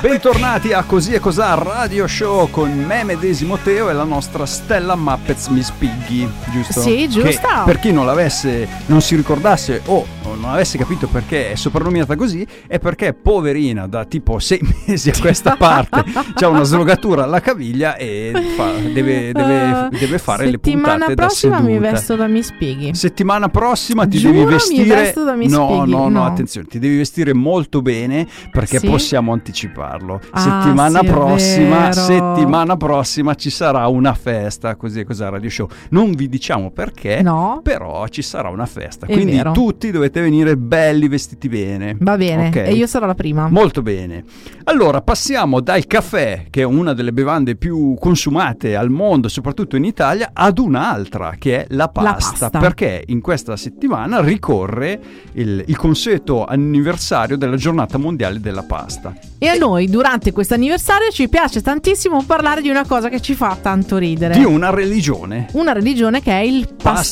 Bentornati a Così e Cos'ha Radio Show con me medesimo Teo e la nostra Stella Muppets Miss Piggy, giusto? Sì, giusto. Che, per chi non si ricordasse o non avesse capito perché è soprannominata così, è perché poverina da tipo 6 mesi a questa parte c'ha una slogatura alla caviglia e deve fare le puntate da seduta. Settimana prossima mi vesto da Miss Piggy. Settimana prossima ti Giuro, devi vestire. mi vesto da Miss Piggy. No, attenzione, ti devi vestire molto bene perché sì? Possiamo anticiparlo. Settimana Settimana prossima ci sarà una festa, Così e Cos'ha Radio Show. Non vi diciamo perché, no, però ci sarà una festa. È quindi vero. Tutti dovete venire belli vestiti bene. Va bene, okay? E io sarò la prima. Molto bene. Allora passiamo dal caffè, che è una delle bevande più consumate al mondo, soprattutto in Italia, ad un'altra che è la pasta. Perché in questa settimana ricorre il consueto anniversario della giornata mondiale della pasta. E a noi durante questo anniversario ci piace tantissimo parlare di una cosa che ci fa tanto ridere. Di una religione. Una religione che è il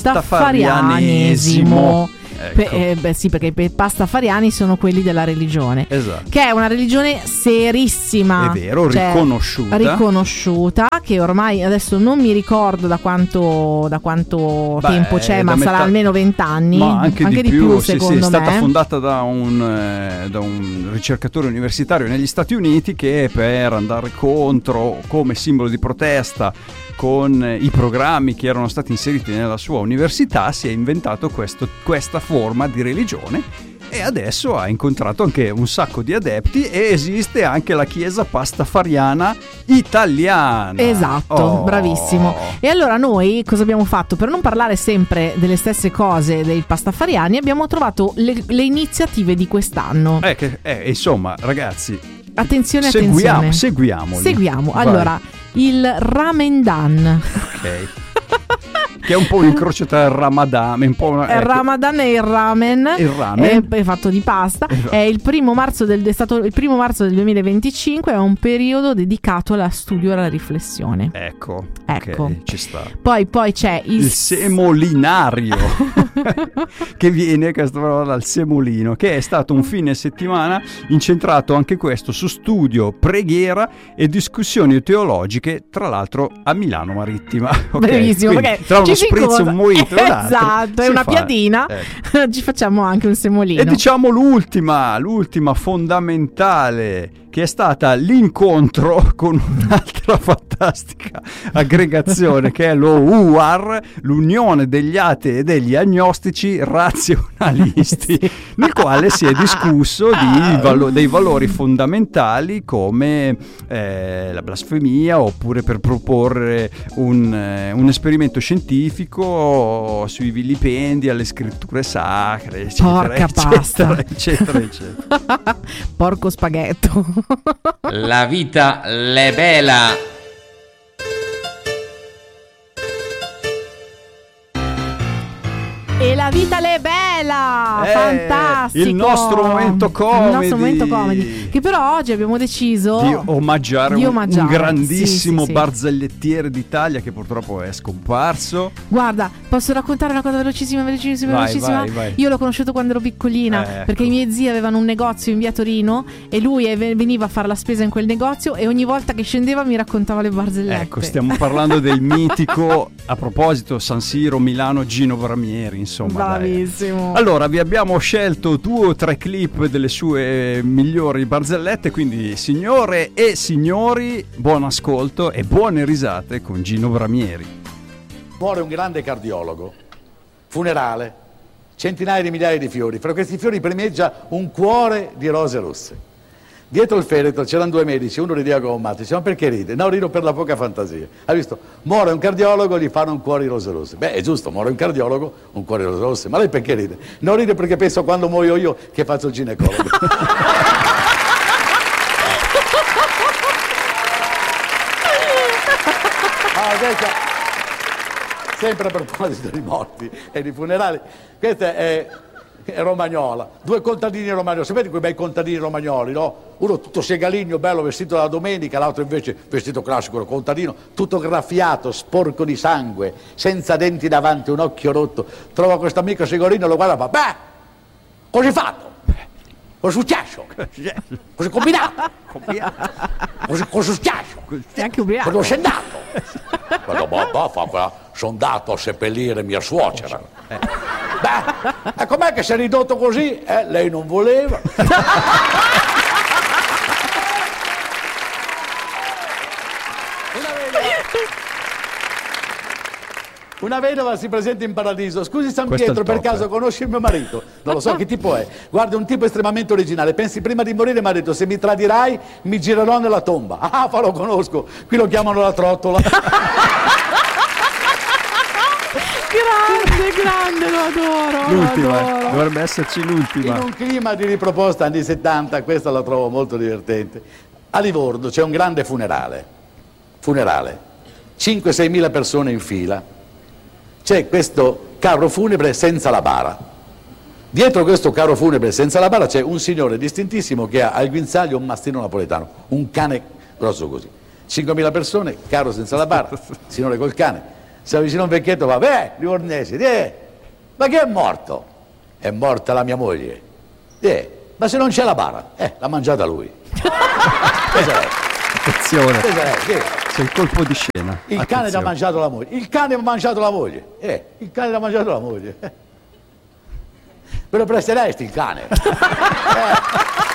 pastafarianesimo. Ecco. Sì, perché i pastafariani sono quelli della religione. Esatto. Che è una religione serissima. È vero, riconosciuta, che ormai adesso non mi ricordo da quanto tempo c'è, ma sarà almeno 20 anni. Ma anche di più secondo me. È stata fondata da un ricercatore universitario negli Stati Uniti che per andare contro, come simbolo di protesta, con i programmi che erano stati inseriti nella sua università, si è inventato questa forma di religione e adesso ha incontrato anche un sacco di adepti e esiste anche la chiesa pastafariana italiana. Esatto, bravissimo. E allora noi cosa abbiamo fatto? Per non parlare sempre delle stesse cose dei pastafariani, abbiamo trovato le iniziative di quest'anno. Insomma, ragazzi, attenzione. Seguiamoli. Vai. Allora, il Ramendan. Ok. Che è un po' un incrocio tra il Ramadan, il Ramadan e il ramen. È fatto di pasta. Esatto. È il primo marzo del 2025. È un periodo dedicato allo studio e alla riflessione. Ecco. Okay, ci sta. Poi c'è il semolinario che viene dal semolino, che è stato un fine settimana incentrato anche questo su studio, preghiera e discussioni teologiche, tra l'altro a Milano Marittima. Bellissimo, perché tra uno spritz, un mojito e esatto, è una piadina. Ci facciamo anche un semolino. E diciamo l'ultima fondamentale, che è stata l'incontro con un'altra fantastica aggregazione che è lo UAR, l'Unione degli Atei e degli Agnostici Razionalisti, nel quale si è discusso dei valori fondamentali come la blasfemia, oppure per proporre un esperimento scientifico sui vilipendi alle scritture sacre, eccetera. Porco spaghetto. La vita è bella. E la vita è bella, fantastico. Il nostro momento comedy. Che però oggi abbiamo deciso di omaggiare un grandissimo barzelletiere d'Italia che purtroppo è scomparso. Guarda, posso raccontare una cosa velocissima? Vai. Io l'ho conosciuto quando ero piccolina, perché i miei zii avevano un negozio in via Torino e lui veniva a fare la spesa in quel negozio e ogni volta che scendeva mi raccontava le barzellette. Ecco, stiamo parlando del mitico, a proposito, San Siro, Milano, Gino Bramieri, insomma. Bravissimo. Allora, vi abbiamo scelto 2 o 3 clip delle sue migliori barzellette, quindi signore e signori, buon ascolto e buone risate con Gino Bramieri. Muore un grande cardiologo, funerale, centinaia di migliaia di fiori, fra questi fiori primeggia un cuore di rose rosse. Dietro il feretro c'erano 2 medici, uno rideva come un matto, dice: ma perché ride? No, rido per la poca fantasia. Hai visto? Muore un cardiologo, gli fanno un cuore di rose rosse. Beh, è giusto, muore un cardiologo, un cuore di rose rosse. Ma lei perché ride? Non ride perché penso quando muoio io che faccio il ginecologo. Sempre a proposito di morti e di funerali, questa è romagnola, 2 contadini romagnoli, sapete quei bei contadini romagnoli, no? Uno tutto segaligno, bello, vestito da domenica, l'altro invece vestito classico, contadino, tutto graffiato, sporco di sangue, senza denti davanti, un occhio rotto. Trova questo amico segalino, lo guarda e fa: beh, così fatto. Cosa è successo? Cosa è combinato? Cosa è successo? Sei anche ubriaco. Quando sei andato? Sono andato a seppellire mia suocera. Beh, e com'è che si è ridotto così? Lei non voleva. Una vedova si presenta in paradiso. Scusi San Questo è Pietro, il per top, caso conosci il mio marito? Non lo so che tipo è. Guarda, un tipo estremamente originale. Pensi prima di morire, mi ha detto, se mi tradirai mi girerò nella tomba. Ah, lo conosco. Qui lo chiamano la trottola. Grande, lo adoro. L'ultima, dovrebbe esserci l'ultima. In un clima di riproposta anni 70, questa la trovo molto divertente. A Livorno c'è un grande funerale. 5-6 mila persone in fila. C'è questo carro funebre senza la bara. Dietro questo carro funebre senza la bara c'è un signore distintissimo che ha al guinzaglio un mastino napoletano, un cane grosso così. 5.000 persone, carro senza la bara, signore col cane. Si avvicina un vecchietto e va, livornesi, ma chi è morto? È morta la mia moglie. Ma se non c'è la bara, l'ha mangiata lui. Attenzione, c'è il colpo di scena. Il cane ti ha mangiato la moglie. Il cane ha mangiato la moglie. Il cane ti ha mangiato la moglie. Me lo presteresti il cane?